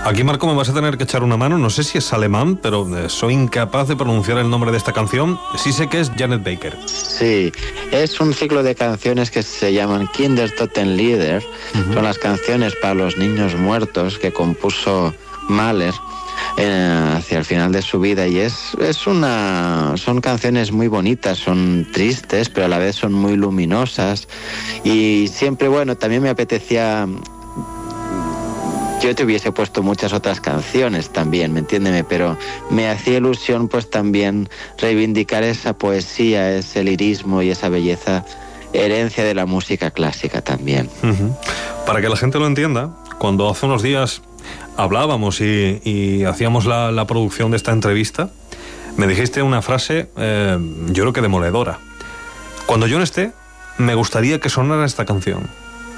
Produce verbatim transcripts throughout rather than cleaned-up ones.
Aquí, Marco, me vas a tener que echar una mano. No sé si es alemán, pero eh, soy incapaz de pronunciar el nombre de esta canción. Sí sé que es Janet Baker. Sí, es un ciclo de canciones que se llaman Kindertotenlieder. Uh-huh. Son las canciones para los niños muertos que compuso Mahler eh, hacia el final de su vida, y es, es una, son canciones muy bonitas, son tristes, pero a la vez son muy luminosas. Y siempre, bueno, también me apetecía... Yo te hubiese puesto muchas otras canciones también, ¿me entiéndeme? Pero me hacía ilusión pues también reivindicar esa poesía, ese lirismo y esa belleza, herencia de la música clásica también. Uh-huh. Para que la gente lo entienda, cuando hace unos días hablábamos y, y hacíamos la, la producción de esta entrevista, me dijiste una frase, eh, yo creo que demoledora. Cuando yo no esté, me gustaría que sonara esta canción.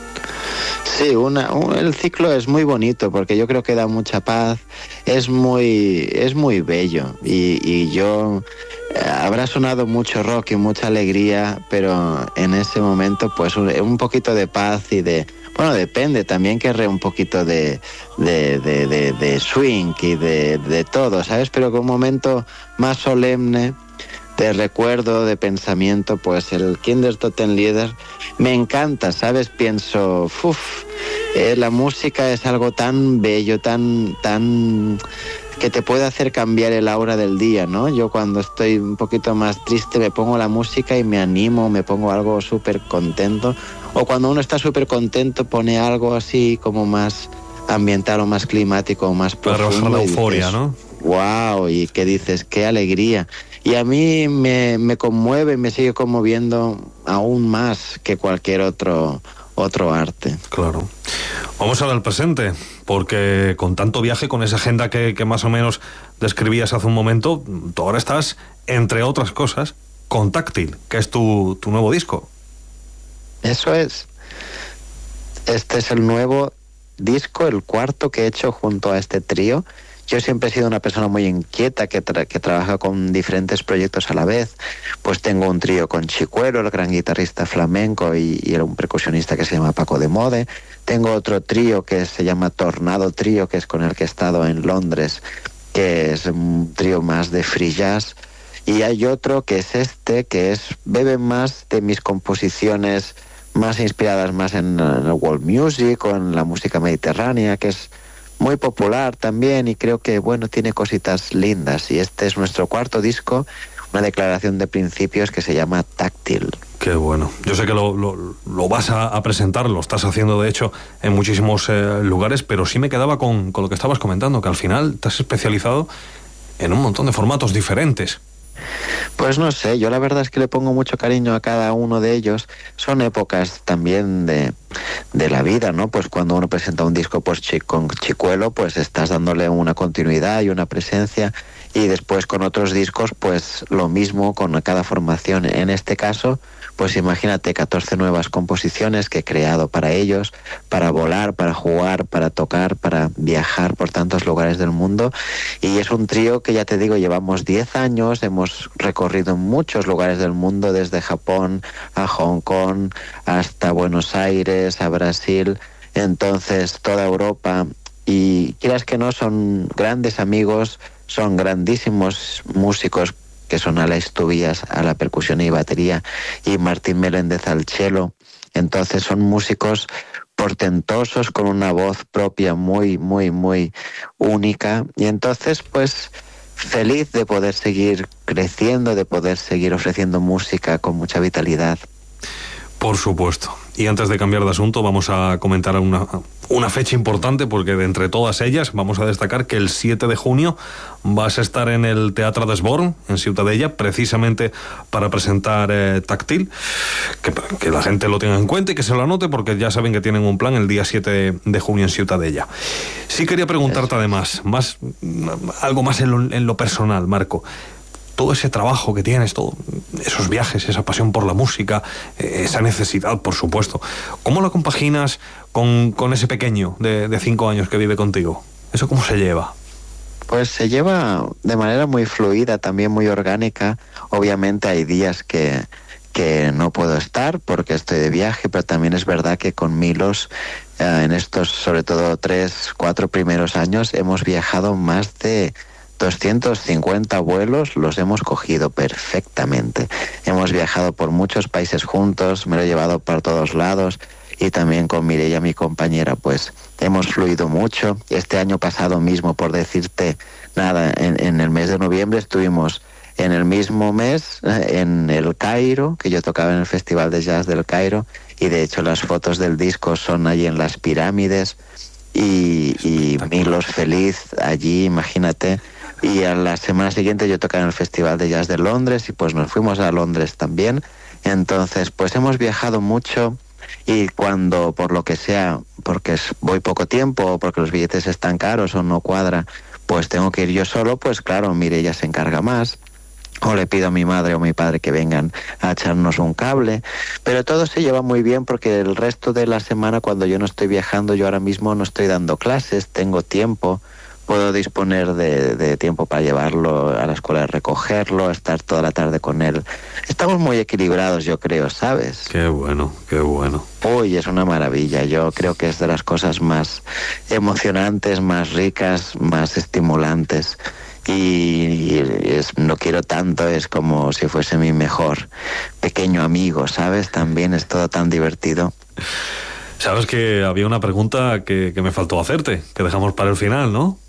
Sí, una, un, el ciclo es muy bonito porque yo creo que da mucha paz, es muy, es muy bello y, y yo, eh, habrá sonado mucho rock y mucha alegría, pero en ese momento pues un, un poquito de paz y de, bueno, depende, también querré un poquito de, de, de, de, de swing y de, de todo, ¿sabes? Pero que un momento más solemne, de recuerdo, de pensamiento, pues el Kindertotenlieder me encanta, ¿sabes? Pienso, uff, eh, la música es algo tan bello, tan, tan, que te puede hacer cambiar el aura del día, ¿no? Yo cuando estoy un poquito más triste me pongo la música y me animo, me pongo algo súper contento, o cuando uno está súper contento pone algo así como más ambiental o más climático o más profundo. Para rozar la euforia, dices, ¿no? Wow, y qué dices, qué alegría. Y a mí me, me conmueve, me sigue conmoviendo aún más que cualquier otro, otro arte. Claro. Vamos ahora al presente, porque con tanto viaje, con esa agenda que, que más o menos describías hace un momento, tú ahora estás, entre otras cosas, con Táctil, que es tu, tu nuevo disco. Eso es. Este es el nuevo disco, el cuarto que he hecho junto a este trío. Yo siempre he sido una persona muy inquieta que, tra- que trabaja con diferentes proyectos a la vez. Pues tengo un trío con Chicuelo, el gran guitarrista flamenco, y, y un percusionista que se llama Paco de Mode. Tengo otro trío que se llama Tornado Trío, que es con el que he estado en Londres, que es un trío más de free jazz. Y hay otro que es este, que es bebe más de mis composiciones más inspiradas más en, en el world music o en la música mediterránea, que es muy popular también, y creo que, bueno, tiene cositas lindas. Y este es nuestro cuarto disco, una declaración de principios que se llama Táctil. Qué bueno. Yo sé que lo, lo, lo vas a, a presentar, lo estás haciendo de hecho en muchísimos eh, lugares, pero sí me quedaba con, con lo que estabas comentando, que al final te has especializado en un montón de formatos diferentes. Pues no sé, yo la verdad es que le pongo mucho cariño a cada uno de ellos. Son épocas también de, de la vida, ¿no? Pues cuando uno presenta un disco pues chi, con Chicuelo, pues estás dándole una continuidad y una presencia, y después con otros discos pues lo mismo con cada formación. En este caso, pues imagínate catorce nuevas composiciones que he creado para ellos, para volar, para jugar, para tocar, para viajar por tantos lugares del mundo. Y es un trío que, ya te digo, llevamos diez años, hemos recorrido muchos lugares del mundo, desde Japón a Hong Kong hasta Buenos Aires, a Brasil, entonces toda Europa. Y quieras que no, son grandes amigos, son grandísimos músicos, que son Alex Tubías a la percusión y batería y Martín Meléndez al cello. Entonces son músicos portentosos con una voz propia muy, muy, muy única. Y entonces, pues, feliz de poder seguir creciendo, de poder seguir ofreciendo música con mucha vitalidad. Por supuesto. Y antes de cambiar de asunto, vamos a comentar una, una fecha importante, porque de entre todas ellas vamos a destacar que el siete de junio vas a estar en el Teatre des Born, en Ciutadella, precisamente para presentar eh, Táctil. Que, que la gente lo tenga en cuenta y que se lo anote, porque ya saben que tienen un plan el día siete de junio en Ciutadella. Sí quería preguntarte además, más, algo más en lo, en lo personal, Marco. Todo ese trabajo que tienes, todos esos viajes, esa pasión por la música, esa necesidad, por supuesto, ¿cómo lo compaginas con, con ese pequeño de, de cinco años que vive contigo? ¿Eso cómo se lleva? Pues se lleva de manera muy fluida, también muy orgánica. Obviamente hay días que, que no puedo estar porque estoy de viaje, pero también es verdad que con Milos Uh, en estos, sobre todo, tres, cuatro primeros años, hemos viajado más de doscientos cincuenta vuelos, los hemos cogido perfectamente. Hemos viajado por muchos países juntos, me lo he llevado por todos lados, y también con Mireia, mi compañera, pues hemos fluido mucho. Este año pasado mismo, por decirte nada, en, en el mes de noviembre estuvimos en el mismo mes en el Cairo, que yo tocaba en el Festival de Jazz del Cairo, y de hecho las fotos del disco son allí en las pirámides, y, y Milos feliz allí, imagínate. Y a la semana siguiente yo tocaba en el Festival de Jazz de Londres, y pues nos fuimos a Londres también. Entonces, pues hemos viajado mucho, y cuando, por lo que sea, porque voy poco tiempo, o porque los billetes están caros o no cuadra, pues tengo que ir yo solo, pues claro, Mireia se encarga más, o le pido a mi madre o mi padre que vengan a echarnos un cable, pero todo se lleva muy bien, porque el resto de la semana, cuando yo no estoy viajando, yo ahora mismo no estoy dando clases, tengo tiempo, puedo disponer de, de tiempo para llevarlo a la escuela, recogerlo, estar toda la tarde con él. Estamos muy equilibrados, yo creo, ¿sabes? Qué bueno, qué bueno. Uy, es una maravilla. Yo creo que es de las cosas más emocionantes, más ricas, más estimulantes. Y es, no quiero tanto, es como si fuese mi mejor pequeño amigo, ¿sabes? También es todo tan divertido. Sabes que había una pregunta que, que me faltó hacerte, que dejamos para el final, ¿no?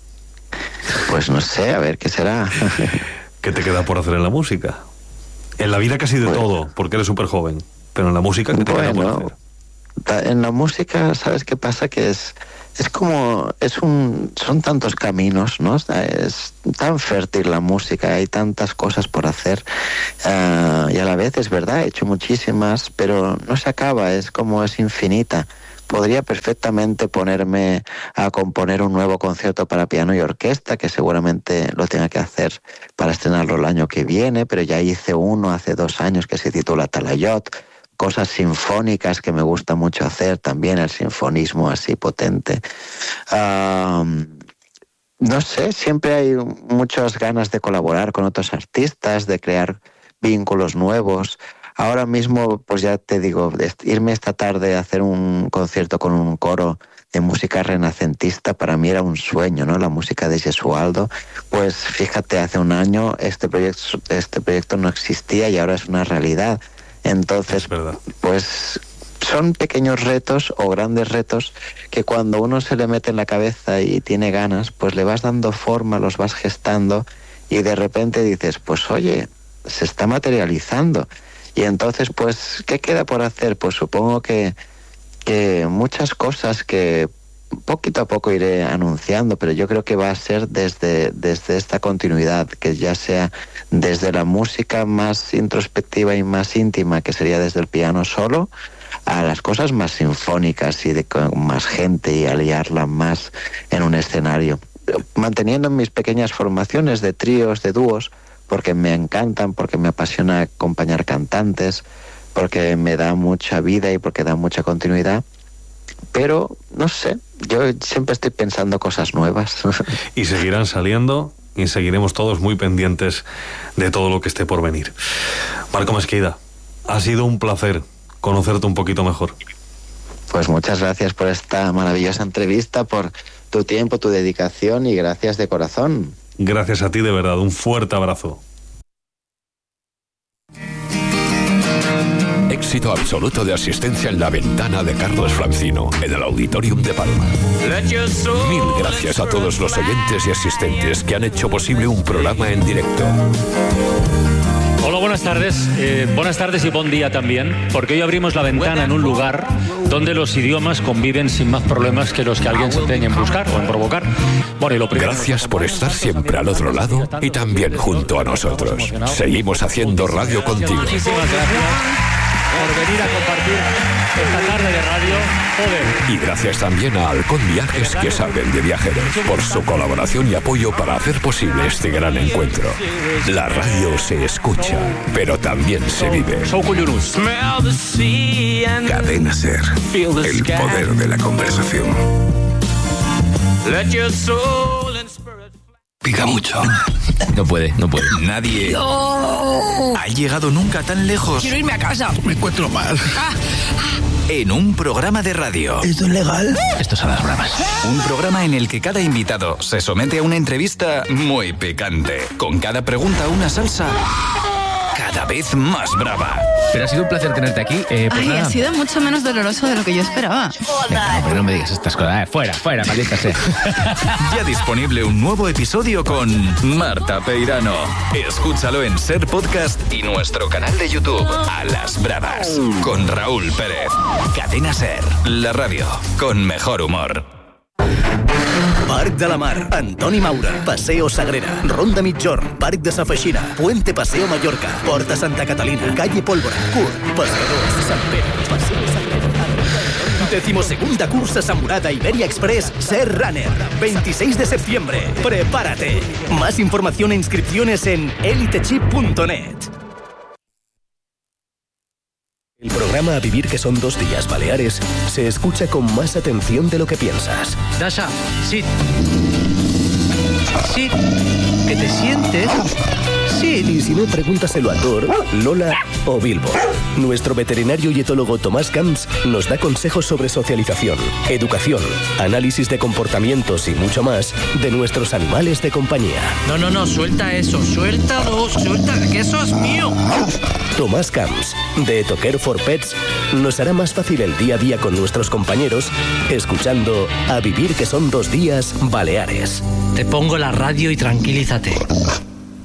Pues no sé, a ver, ¿qué será? ¿Qué te queda por hacer en la música? En la vida casi de pues, todo, porque eres súper joven, pero en la música, ¿qué te bueno, queda por hacer? En la música, ¿sabes qué pasa? Que es... Es como, es un, son tantos caminos, ¿no? Es tan fértil la música, hay tantas cosas por hacer, uh, y a la vez es verdad, he hecho muchísimas, pero no se acaba, es como, es infinita. Podría perfectamente ponerme a componer un nuevo concierto para piano y orquesta, que seguramente lo tenga que hacer para estrenarlo el año que viene, pero ya hice uno hace dos años que se titula Talayot. Cosas sinfónicas que me gusta mucho hacer también, el sinfonismo así potente. Um, no sé, siempre hay muchas ganas de colaborar con otros artistas, de crear vínculos nuevos. Ahora mismo, pues ya te digo, irme esta tarde a hacer un concierto con un coro de música renacentista, para mí era un sueño, ¿no? La música de Gesualdo. Pues fíjate, hace un año este proyecto, este proyecto no existía y ahora es una realidad. Entonces, pues son pequeños retos o grandes retos que cuando uno se le mete en la cabeza y tiene ganas, pues le vas dando forma, los vas gestando, y de repente dices, pues oye, se está materializando. Y entonces, pues, ¿qué queda por hacer? Pues supongo que, que muchas cosas que poquito a poco iré anunciando, pero yo creo que va a ser desde, desde esta continuidad, que ya sea desde la música más introspectiva y más íntima, que sería desde el piano solo, a las cosas más sinfónicas y de con más gente y aliarla más en un escenario, manteniendo mis pequeñas formaciones de tríos, de dúos, porque me encantan, porque me apasiona acompañar cantantes, porque me da mucha vida y porque da mucha continuidad. Pero, no sé, yo siempre estoy pensando cosas nuevas. Y seguirán saliendo, y seguiremos todos muy pendientes de todo lo que esté por venir. Marco Mesquida, ha sido un placer conocerte un poquito mejor. Pues muchas gracias por esta maravillosa entrevista, por tu tiempo, tu dedicación, y gracias de corazón. Gracias a ti, de verdad, un fuerte abrazo. Éxito absoluto de asistencia en La Ventana de Carlos Francino, en el Auditorium de Palma. Mil gracias a todos los oyentes y asistentes que han hecho posible un programa en directo. Hola, buenas tardes. Eh, buenas tardes y buen día también, porque hoy abrimos la ventana en un lugar donde los idiomas conviven sin más problemas que los que alguien se empeñe en buscar o en provocar. Bueno, y lo primero... Gracias por estar siempre al otro lado y también junto a nosotros. Seguimos haciendo radio contigo. Muchísimas gracias por venir a compartir esta tarde de radio. Joder. Y gracias también a Halcón Viajes, que saben de viajeros, por su colaboración y apoyo para hacer posible este gran encuentro. La radio se escucha, pero también se vive. Cadena Ser, el poder de la conversación. Pica mucho. No puede, no puede. Nadie No. ha llegado nunca tan lejos. Quiero irme a casa. Me encuentro mal. Ah, ah. en un programa de radio. ¿Esto es legal? Esto es a las bravas. Un programa en el que cada invitado se somete a una entrevista muy picante, con cada pregunta una salsa cada vez más brava. Pero ha sido un placer tenerte aquí. Eh, pues Ay, nada. ha sido mucho menos doloroso de lo que yo esperaba. Venga, no, pero no me digas estas cosas. Eh, fuera, fuera, maldita sea. Ya disponible un nuevo episodio con Marta Peirano. Escúchalo en Ser Podcast y nuestro canal de YouTube, A las Bravas, con Raúl Pérez. Cadena Ser, la radio con mejor humor. Parc de la Mar, Antoni Maura, Paseo Sagrera, Ronda Mitjorn, Parc de Sa Feixina, Puente Paseo Mallorca, Porta Santa Catalina, Calle Pólvora, Curt, Pescadors, Sant Pere, Paseo Sagrera. Decimosegunda cursa Samurada Iberia Express Ser Runner, veintiséis de septiembre. Prepárate. Más información e inscripciones en elitechip punto net. El programa A Vivir, que son dos días Baleares, se escucha con más atención de lo que piensas. Dasha, sit. Sit. Que te sientes. Sit. Y si no, pregúntaselo a Thor, Lola o Bilbo. Nuestro veterinario y etólogo Tomás Camps nos da consejos sobre socialización, educación, análisis de comportamientos y mucho más de nuestros animales de compañía. No, no, no, suelta eso, suéltalo, suelta, que eso es mío. Tomás Camps, de Etoquer for Pets, nos hará más fácil el día a día con nuestros compañeros, escuchando A Vivir, que son dos días Baleares. Te pongo la radio y tranquilízate.